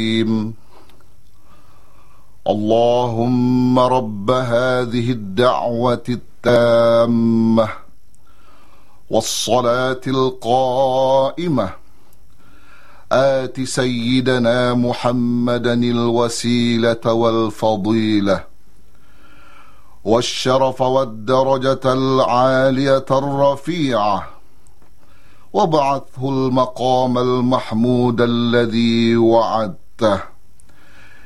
اللهم رب هذه الدعوة التامة والصلاة القائمة آت سيدنا محمدا الوسيلة والفضيلة والشرف والدرجة العالية الرفيعة وابعثه المقام المحمود الذي وعدته.